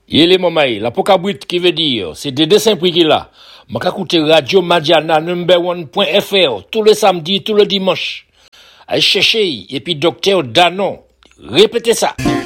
Yele mamaï, la pokabrit qui veut dire, c'est des dessins prix qu'il a. M'a écouter Radio Madiana number1.fr tous les samedis, tous les dimanches. Allez chercher, et puis docteur Danon. Répétez ça.